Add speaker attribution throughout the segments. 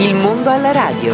Speaker 1: Il mondo alla radio.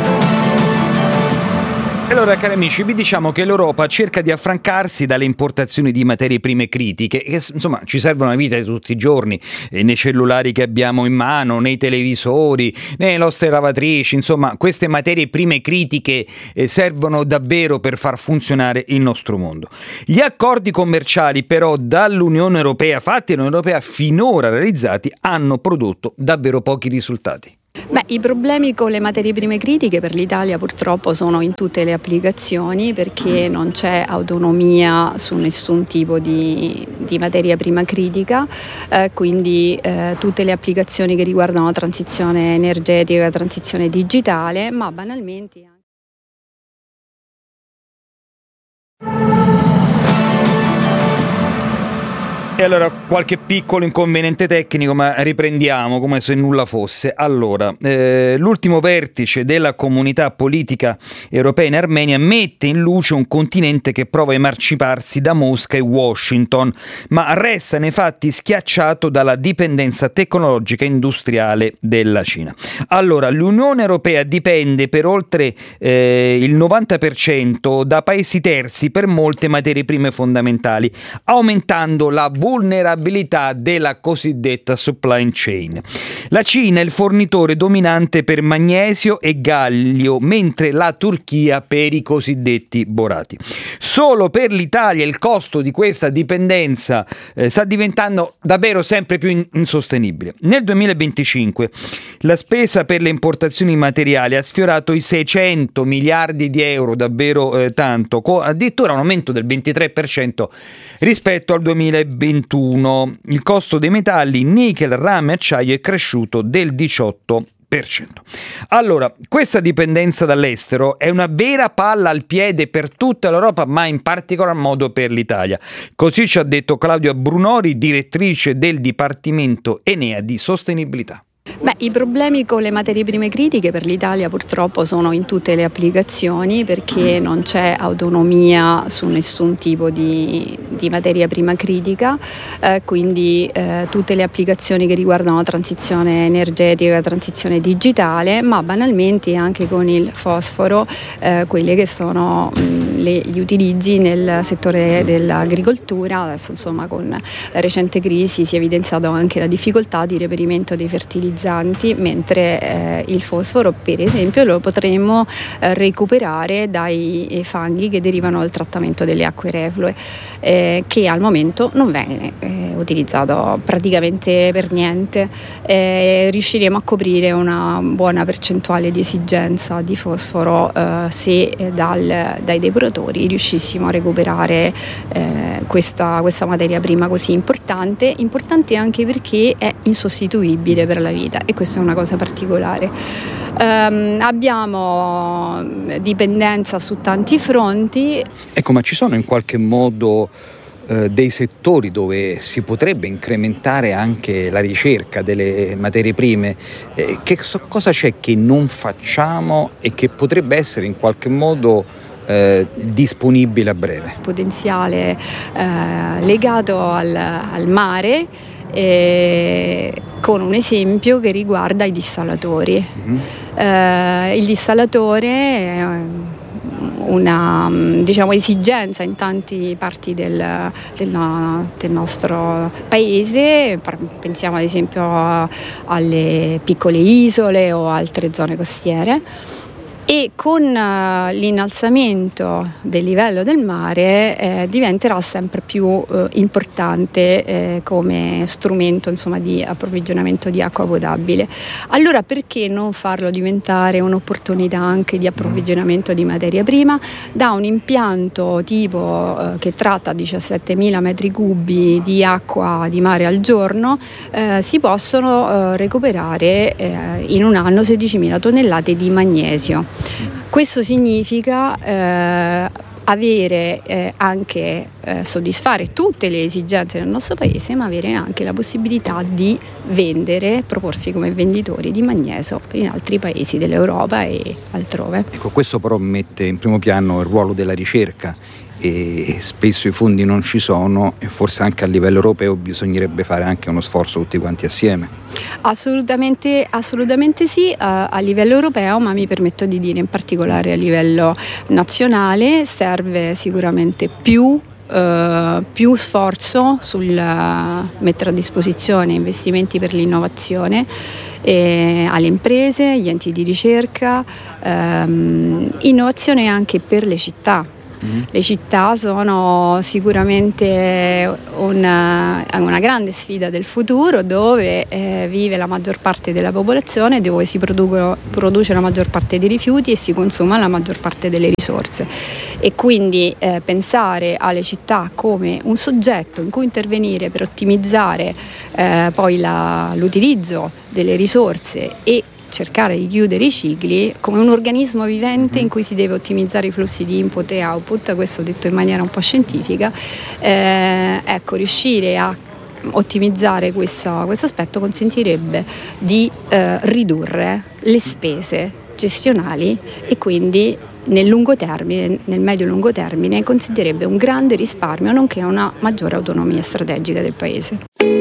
Speaker 2: Allora, cari amici, vi diciamo che l'Europa cerca di affrancarsi dalle importazioni di materie prime critiche che insomma ci servono alla vita di tutti i giorni, nei cellulari che abbiamo in mano, nei televisori, nelle nostre lavatrici. Insomma, queste materie prime critiche servono davvero per far funzionare il nostro mondo. Gli accordi commerciali però dall'Unione Europea, fatti dall'Unione Europea, finora realizzati, hanno prodotto davvero pochi risultati.
Speaker 3: I problemi con le materie prime critiche per l'Italia purtroppo sono in tutte le applicazioni, perché non c'è autonomia su nessun tipo di materia prima critica, quindi tutte le applicazioni che riguardano la transizione energetica, la transizione digitale, ma banalmente
Speaker 2: E allora qualche piccolo inconveniente tecnico, ma riprendiamo come se nulla fosse. Allora, l'ultimo vertice della comunità politica europea in Armenia mette in luce un continente che prova a emanciparsi da Mosca e Washington, ma resta nei fatti schiacciato dalla dipendenza tecnologica e industriale della Cina. Allora, l'Unione Europea dipende per oltre il 90% da paesi terzi per molte materie prime fondamentali, aumentando la vulnerabilità della cosiddetta supply chain. La Cina è il fornitore dominante per magnesio e gallio, mentre la Turchia per i cosiddetti borati. Solo per l'Italia il costo di questa dipendenza sta diventando davvero sempre più insostenibile. Nel 2025 la spesa per le importazioni materiali ha sfiorato i 600 miliardi di euro, davvero tanto, addirittura un aumento del 23% rispetto al 2021. Il costo dei metalli nichel, rame e acciaio è cresciuto del 18%. Allora, questa dipendenza dall'estero è una vera palla al piede per tutta l'Europa, ma in particolar modo per l'Italia. Così ci ha detto Claudia Brunori, direttrice del Dipartimento Enea di Sostenibilità.
Speaker 3: I problemi con le materie prime critiche per l'Italia purtroppo sono in tutte le applicazioni, perché non c'è autonomia su nessun tipo di materia prima critica, quindi tutte le applicazioni che riguardano la transizione energetica, la transizione digitale, ma banalmente anche con il fosforo, quelli che sono gli utilizzi nel settore dell'agricoltura. Adesso insomma con la recente crisi si è evidenziato anche la difficoltà di reperimento dei fertilizzanti, mentre il fosforo per esempio lo potremmo recuperare dai fanghi che derivano dal trattamento delle acque reflue, che al momento non viene utilizzato praticamente per niente. Riusciremo a coprire una buona percentuale di esigenza di fosforo se dai depuratori riuscissimo a recuperare questa materia prima così importante anche perché è insostituibile per la vita, e questa è una cosa particolare. Abbiamo dipendenza su tanti fronti.
Speaker 4: Ecco, ma ci sono in qualche modo dei settori dove si potrebbe incrementare anche la ricerca delle materie prime? Cosa c'è che non facciamo e che potrebbe essere in qualche modo disponibile a breve?
Speaker 3: Potenziale legato al mare, con un esempio che riguarda i dissalatori. Il dissalatore è una esigenza in tante parti del nostro paese. Pensiamo ad esempio alle piccole isole o altre zone costiere. E con l'innalzamento del livello del mare diventerà sempre più importante come strumento di approvvigionamento di acqua potabile. Allora perché non farlo diventare un'opportunità anche di approvvigionamento di materia prima? Da un impianto tipo che tratta 17.000 metri cubi di acqua di mare al giorno si possono recuperare in un anno 16.000 tonnellate di magnesio. Questo significa avere soddisfare tutte le esigenze del nostro paese, ma avere anche la possibilità di vendere, proporsi come venditori di magnesio in altri paesi dell'Europa e altrove.
Speaker 4: Ecco, questo però mette in primo piano il ruolo della ricerca e spesso i fondi non ci sono, e forse anche a livello europeo bisognerebbe fare anche uno sforzo tutti quanti assieme.
Speaker 3: Assolutamente sì, a livello europeo, ma mi permetto di dire in particolare a livello nazionale serve sicuramente più sforzo sul mettere a disposizione investimenti per l'innovazione alle imprese, agli enti di ricerca, innovazione anche per le città. Le città sono sicuramente una grande sfida del futuro, dove vive la maggior parte della popolazione, dove si produce la maggior parte dei rifiuti e si consuma la maggior parte delle risorse, e quindi pensare alle città come un soggetto in cui intervenire per ottimizzare poi l'utilizzo delle risorse e cercare di chiudere i cicli come un organismo vivente in cui si deve ottimizzare i flussi di input e output, questo detto in maniera un po' scientifica, riuscire a ottimizzare questo aspetto consentirebbe di ridurre le spese gestionali e quindi nel lungo termine, nel medio-lungo termine, consentirebbe un grande risparmio nonché una maggiore autonomia strategica del Paese.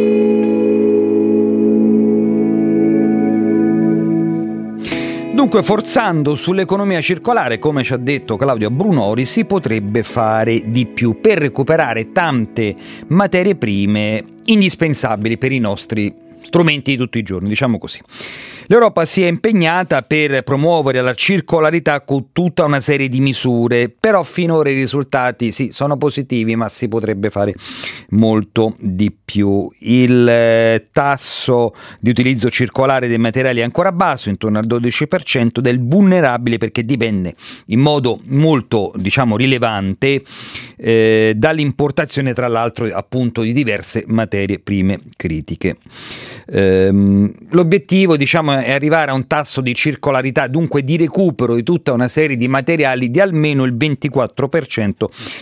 Speaker 2: Dunque, forzando sull'economia circolare, come ci ha detto Claudia Brunori, si potrebbe fare di più per recuperare tante materie prime indispensabili per i nostri strumenti di tutti i giorni, diciamo così. L'Europa si è impegnata per promuovere la circolarità con tutta una serie di misure, però finora i risultati sì, sono positivi, ma si potrebbe fare molto di più. Il tasso di utilizzo circolare dei materiali è ancora basso, intorno al 12% del vulnerabile, perché dipende in modo molto, rilevante dall'importazione, tra l'altro, appunto, di diverse materie prime critiche. L'obiettivo, è arrivare a un tasso di circolarità, dunque di recupero di tutta una serie di materiali, di almeno il 24%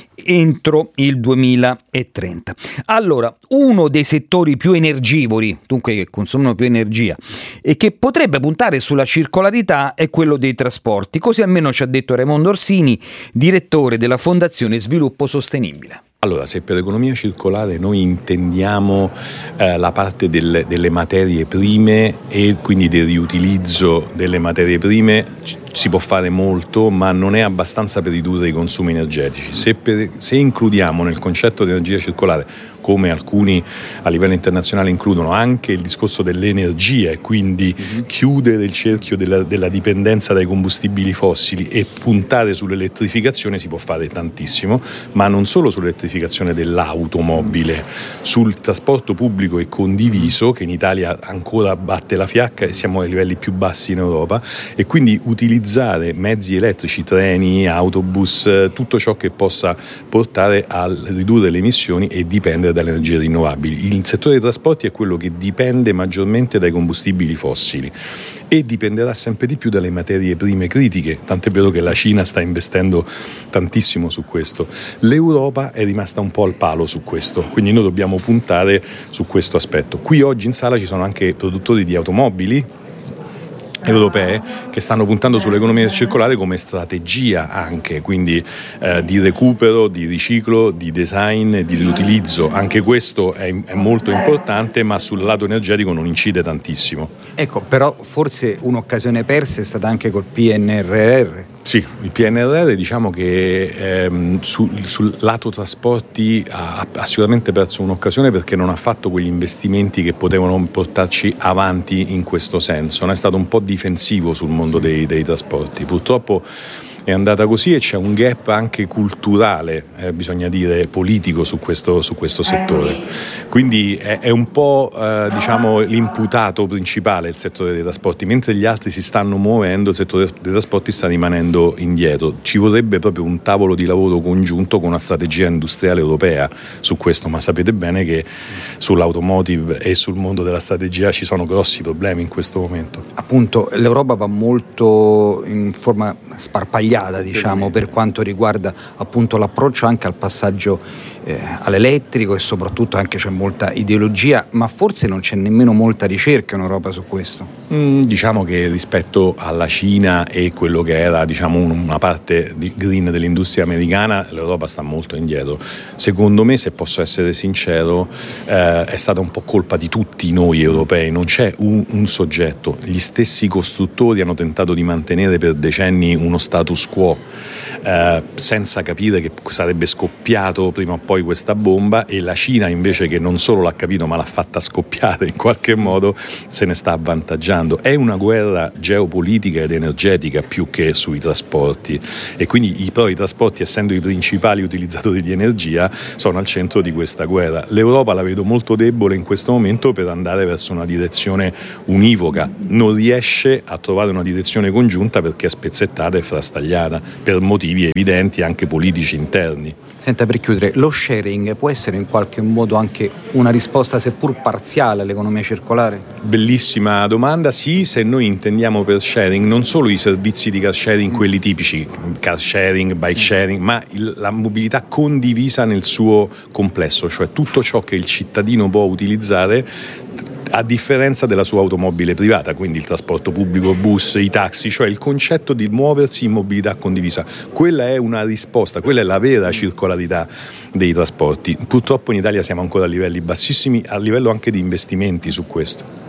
Speaker 2: entro il 2030. Allora, uno dei settori più energivori, dunque che consumano più energia e che potrebbe puntare sulla circolarità, è quello dei trasporti, così almeno ci ha detto Raimondo Orsini, direttore della Fondazione Sviluppo Sostenibile.
Speaker 1: Allora, se per economia circolare noi intendiamo la parte delle materie prime e quindi del riutilizzo delle materie prime, si può fare molto, ma non è abbastanza per ridurre i consumi energetici. Se includiamo nel concetto di energia circolare, come alcuni a livello internazionale includono, anche il discorso dell'energia e quindi chiudere il cerchio della dipendenza dai combustibili fossili e puntare sull'elettrificazione, si può fare tantissimo, ma non solo sull'elettrificazione dell'automobile, sul trasporto pubblico e condiviso, che in Italia ancora batte la fiacca e siamo ai livelli più bassi in Europa, e quindi utilizzare mezzi elettrici, treni, autobus, tutto ciò che possa portare a ridurre le emissioni e dipendere dalle energie rinnovabili. Il settore dei trasporti è quello che dipende maggiormente dai combustibili fossili e dipenderà sempre di più dalle materie prime critiche, tant'è vero che la Cina sta investendo tantissimo su questo. L'Europa è rimasta un po' al palo su questo, quindi noi dobbiamo puntare su questo aspetto. Qui oggi in sala ci sono anche produttori di automobili europee che stanno puntando sull'economia circolare come strategia anche, quindi di recupero, di riciclo, di design, di riutilizzo. Anche questo è molto importante, ma sul lato energetico non incide tantissimo.
Speaker 4: Ecco, però forse un'occasione persa è stata anche col PNRR.
Speaker 1: Sì, il PNRR diciamo che sul lato trasporti ha sicuramente perso un'occasione, perché non ha fatto quegli investimenti che potevano portarci avanti in questo senso. Non è stato un po' difensivo sul mondo dei trasporti. Purtroppo è andata così e c'è un gap anche culturale, bisogna dire politico, su questo settore. Quindi è un po' l'imputato principale il settore dei trasporti, mentre gli altri si stanno muovendo, il settore dei trasporti sta rimanendo indietro. Ci vorrebbe proprio un tavolo di lavoro congiunto con una strategia industriale europea su questo, ma sapete bene che sull'automotive e sul mondo della strategia ci sono grossi problemi in questo momento.
Speaker 4: Appunto, l'Europa va molto in forma sparpagliata, per quanto riguarda appunto l'approccio anche al passaggio all'elettrico e soprattutto anche c'è molta ideologia, ma forse non c'è nemmeno molta ricerca in Europa su questo.
Speaker 1: Diciamo che rispetto alla Cina e quello che era una parte di green dell'industria americana, l'Europa sta molto indietro. Secondo me, se posso essere sincero, è stata un po' colpa di tutti noi europei, non c'è un soggetto. Gli stessi costruttori hanno tentato di mantenere per decenni uno status quo, senza capire che sarebbe scoppiato prima o poi questa bomba, e la Cina invece, che non solo l'ha capito ma l'ha fatta scoppiare in qualche modo, se ne sta avvantaggiando. È una guerra geopolitica ed energetica più che sui trasporti, e quindi i trasporti, essendo i principali utilizzatori di energia, sono al centro di questa guerra. L'Europa la vedo molto debole in questo momento per andare verso una direzione univoca, non riesce a trovare una direzione congiunta perché è spezzettata e frastagliata per motivi evidenti anche politici interni.
Speaker 4: Senta, per chiudere, lo sharing può essere in qualche modo anche una risposta, seppur parziale, all'economia circolare?
Speaker 1: Bellissima domanda. Sì, se noi intendiamo per sharing non solo i servizi di car sharing, quelli tipici, car sharing, bike sharing, ma la mobilità condivisa nel suo complesso, cioè tutto ciò che il cittadino può utilizzare a differenza della sua automobile privata, quindi il trasporto pubblico, bus, i taxi, cioè il concetto di muoversi in mobilità condivisa. Quella è una risposta, quella è la vera circolarità dei trasporti. Purtroppo in Italia siamo ancora a livelli bassissimi, a livello anche di investimenti su questo.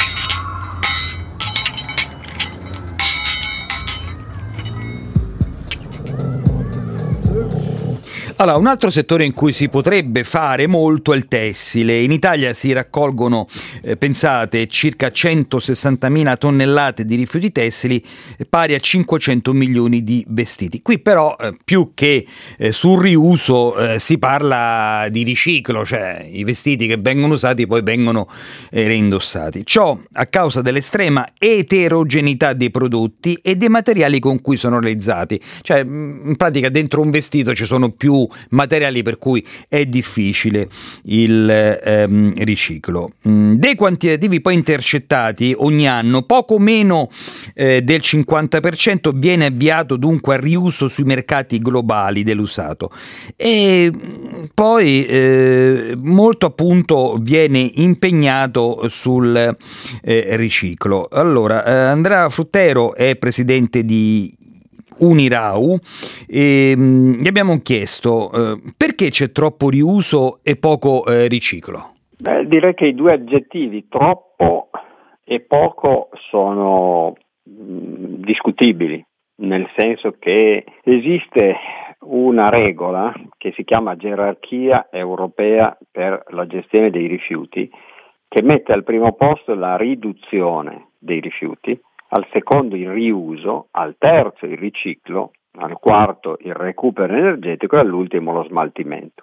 Speaker 2: Allora, un altro settore in cui si potrebbe fare molto è il tessile. In Italia si raccolgono, pensate, circa 160.000 tonnellate di rifiuti tessili, pari a 500 milioni di vestiti. Qui però, più che sul riuso, si parla di riciclo, cioè i vestiti che vengono usati poi vengono reindossati. Ciò a causa dell'estrema eterogeneità dei prodotti e dei materiali con cui sono realizzati. Cioè, in pratica, dentro un vestito ci sono più materiali, per cui è difficile il riciclo. Dei quantitativi poi intercettati ogni anno, poco meno del 50% viene avviato dunque al riuso sui mercati globali dell'usato, e poi molto appunto viene impegnato sul riciclo. Allora, Andrea Fruttero è presidente di Unirau e gli abbiamo chiesto perché c'è troppo riuso e poco riciclo.
Speaker 5: Direi che i due aggettivi, troppo e poco, sono discutibili, nel senso che esiste una regola che si chiama gerarchia europea per la gestione dei rifiuti, che mette al primo posto la riduzione dei rifiuti, al secondo il riuso, al terzo il riciclo, al quarto il recupero energetico e all'ultimo lo smaltimento.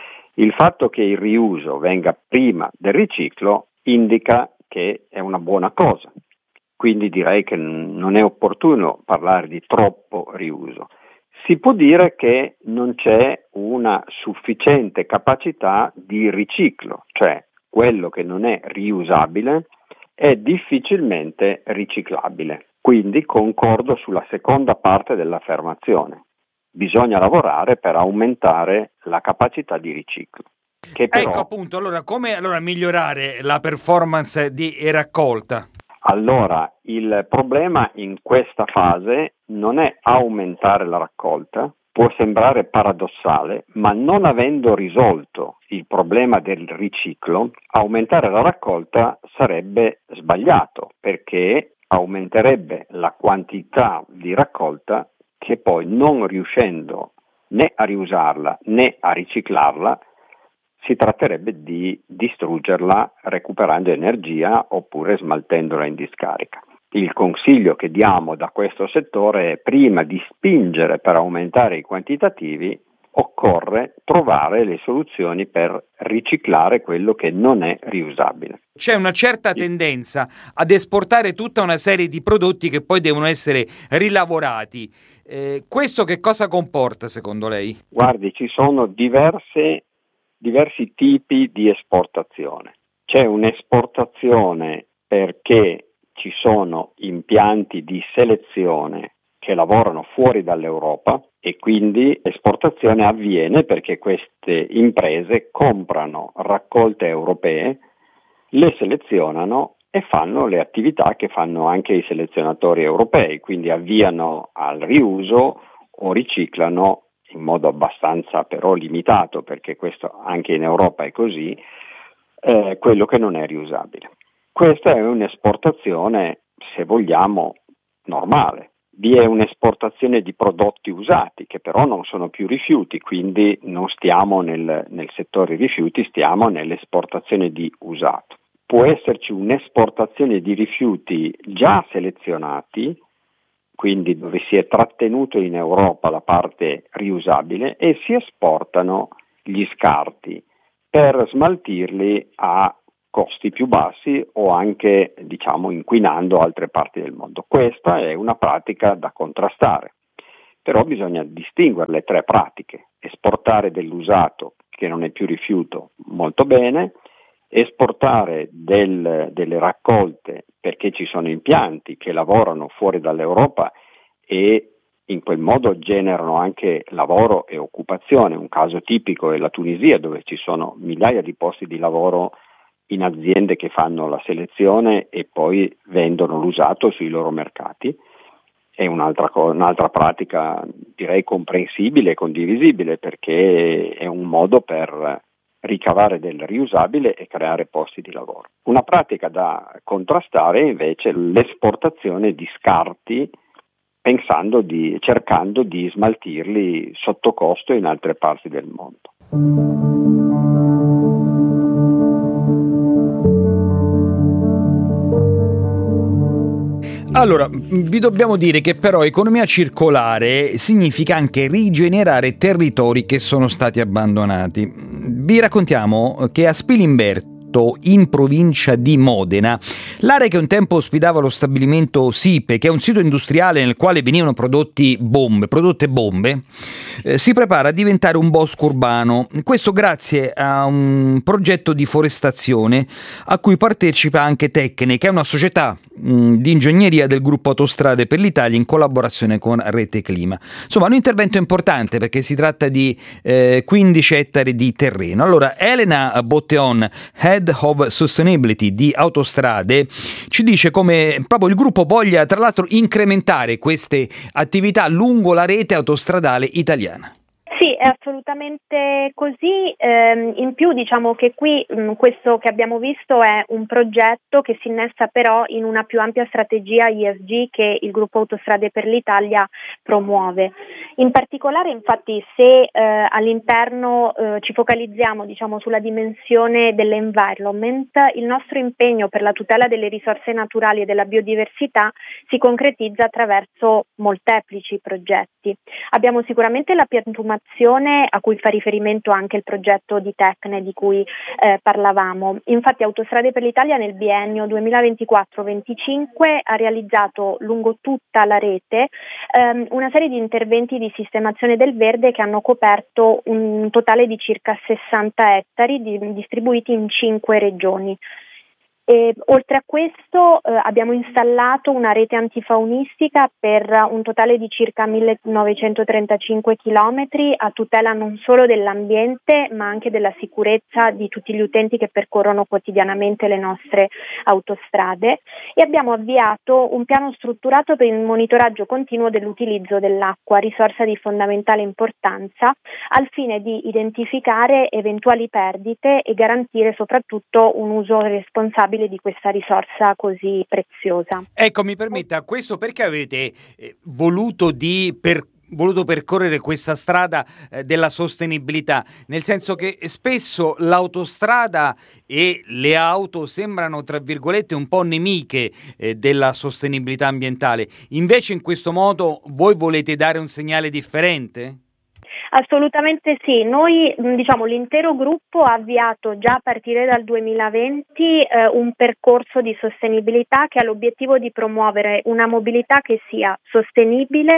Speaker 5: Il fatto che il riuso venga prima del riciclo indica che è una buona cosa, quindi direi che non è opportuno parlare di troppo riuso. Si può dire che non c'è una sufficiente capacità di riciclo, cioè quello che non è riusabile è difficilmente riciclabile. Quindi concordo sulla seconda parte dell'affermazione. Bisogna lavorare per aumentare la capacità di riciclo. Che però,
Speaker 2: ecco appunto, come migliorare la performance di raccolta?
Speaker 5: Allora, il problema in questa fase non è aumentare la raccolta. Può sembrare paradossale, ma non avendo risolto il problema del riciclo, aumentare la raccolta sarebbe sbagliato, perché aumenterebbe la quantità di raccolta che poi, non riuscendo né a riusarla né a riciclarla, si tratterebbe di distruggerla recuperando energia oppure smaltendola in discarica. Il consiglio che diamo da questo settore è: prima di spingere per aumentare i quantitativi, occorre trovare le soluzioni per riciclare quello che non è riusabile.
Speaker 2: C'è una certa tendenza ad esportare tutta una serie di prodotti che poi devono essere rilavorati. Questo che cosa comporta secondo lei?
Speaker 5: Guardi, ci sono diversi tipi di esportazione. C'è un'esportazione perché ci sono impianti di selezione che lavorano fuori dall'Europa e quindi l'esportazione avviene perché queste imprese comprano raccolte europee, le selezionano e fanno le attività che fanno anche i selezionatori europei, quindi avviano al riuso o riciclano in modo abbastanza però limitato, perché questo anche in Europa è così, quello che non è riusabile. Questa è un'esportazione, se vogliamo, normale. Vi è un'esportazione di prodotti usati che però non sono più rifiuti, quindi non stiamo nel settore rifiuti, stiamo nell'esportazione di usato. Può esserci un'esportazione di rifiuti già selezionati, quindi dove si è trattenuto in Europa la parte riusabile e si esportano gli scarti per smaltirli a costi più bassi o anche, inquinando altre parti del mondo. Questa è una pratica da contrastare, però bisogna distinguere le tre pratiche: esportare dell'usato che non è più rifiuto molto bene, esportare delle raccolte perché ci sono impianti che lavorano fuori dall'Europa e in quel modo generano anche lavoro e occupazione. Un caso tipico è la Tunisia, dove ci sono migliaia di posti di lavoro in aziende che fanno la selezione e poi vendono l'usato sui loro mercati. È un'altra pratica, direi, comprensibile e condivisibile, perché è un modo per ricavare del riusabile e creare posti di lavoro. Una pratica da contrastare è invece l'esportazione di scarti, cercando di smaltirli sotto costo in altre parti del mondo.
Speaker 2: Allora, vi dobbiamo dire che però economia circolare significa anche rigenerare territori che sono stati abbandonati. Vi raccontiamo che a Spilimberto, in provincia di Modena, l'area che un tempo ospitava lo stabilimento Sipe, che è un sito industriale nel quale venivano prodotte bombe, si prepara a diventare un bosco urbano. Questo grazie a un progetto di forestazione a cui partecipa anche Tecne, che è una società di ingegneria del gruppo Autostrade per l'Italia in collaborazione con Rete Clima. Insomma, un intervento importante perché si tratta di 15 ettari di terreno. Allora, Elena Botteon, Head of Sustainability di Autostrade, ci dice come proprio il gruppo voglia tra l'altro incrementare queste attività lungo la rete autostradale italiana.
Speaker 6: Sì, è assolutamente così. In più diciamo che qui questo che abbiamo visto è un progetto che si innesta però in una più ampia strategia ESG che il gruppo Autostrade per l'Italia promuove. In particolare, infatti, se all'interno ci focalizziamo sulla dimensione dell'environment, il nostro impegno per la tutela delle risorse naturali e della biodiversità si concretizza attraverso molteplici progetti. Abbiamo sicuramente la piantumazione a cui fa riferimento anche il progetto di Tecne di cui parlavamo. Infatti Autostrade per l'Italia nel biennio 2024-25 ha realizzato lungo tutta la rete una serie di interventi di sistemazione del verde che hanno coperto un totale di circa 60 ettari distribuiti in 5 regioni. E, oltre a questo abbiamo installato una rete antifaunistica per un totale di circa 1935 chilometri a tutela non solo dell'ambiente ma anche della sicurezza di tutti gli utenti che percorrono quotidianamente le nostre autostrade, e abbiamo avviato un piano strutturato per il monitoraggio continuo dell'utilizzo dell'acqua, risorsa di fondamentale importanza, al fine di identificare eventuali perdite e garantire soprattutto un uso responsabile di questa risorsa così preziosa.
Speaker 2: Ecco, mi permetta, questo perché avete voluto percorrere questa strada della sostenibilità? Nel senso che spesso l'autostrada e le auto sembrano, tra virgolette, un po' nemiche della sostenibilità ambientale. Invece in questo modo voi volete dare un segnale differente?
Speaker 6: Assolutamente sì, noi l'intero gruppo ha avviato già a partire dal 2020 un percorso di sostenibilità che ha l'obiettivo di promuovere una mobilità che sia sostenibile,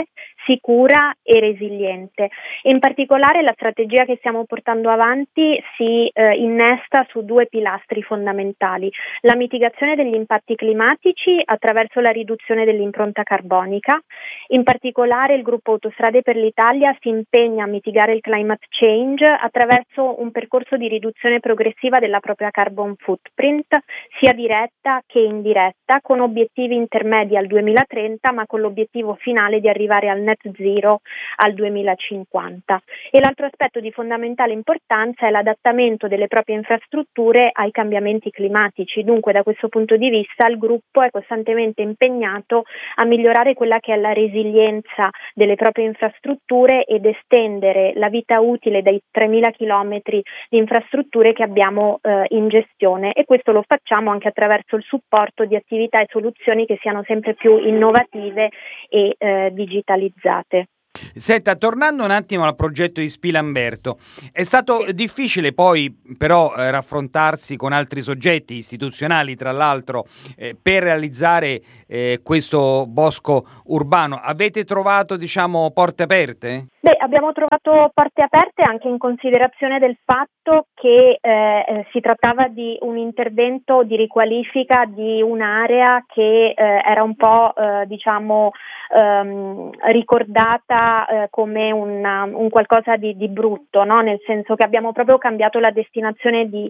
Speaker 6: sicura e resiliente. In particolare la strategia che stiamo portando avanti si innesta su 2 pilastri fondamentali: la mitigazione degli impatti climatici attraverso la riduzione dell'impronta carbonica. In particolare il gruppo Autostrade per l'Italia si impegna a mitigare il climate change attraverso un percorso di riduzione progressiva della propria carbon footprint, sia diretta che indiretta, con obiettivi intermedi al 2030, ma con l'obiettivo finale di arrivare al net zero al 2050. E l'altro aspetto di fondamentale importanza è l'adattamento delle proprie infrastrutture ai cambiamenti climatici. Dunque, da questo punto di vista il gruppo è costantemente impegnato a migliorare quella che è la resilienza delle proprie infrastrutture ed estendere la vita utile dai 3.000 chilometri di infrastrutture che abbiamo in gestione, e questo lo facciamo anche attraverso il supporto di attività e soluzioni che siano sempre più innovative e digitalizzate.
Speaker 2: Senta, tornando un attimo al progetto di Spilamberto, è stato difficile poi però raffrontarsi con altri soggetti istituzionali, tra l'altro, per realizzare questo bosco urbano. Avete trovato, diciamo, porte aperte?
Speaker 6: Beh, abbiamo trovato porte aperte anche in considerazione del fatto che si trattava di un intervento di riqualifica di un'area che era un po' ricordata come un qualcosa di brutto, no? Nel senso che abbiamo proprio cambiato la destinazione di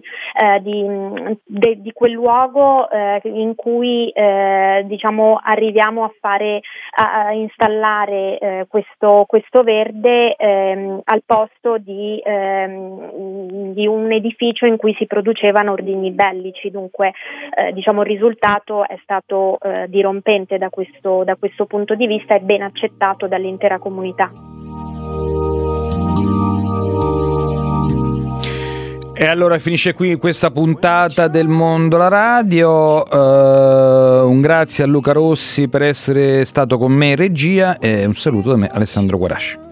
Speaker 6: quel luogo in cui arriviamo a installare questo verde al posto di un edificio in cui si producevano ordigni bellici. Dunque il risultato è stato dirompente da questo punto di vista e ben accettato dall'intera comunità.
Speaker 2: E allora finisce qui questa puntata del Mondo la Radio. Un grazie a Luca Rossi per essere stato con me in regia e un saluto da me, Alessandro Guarasci.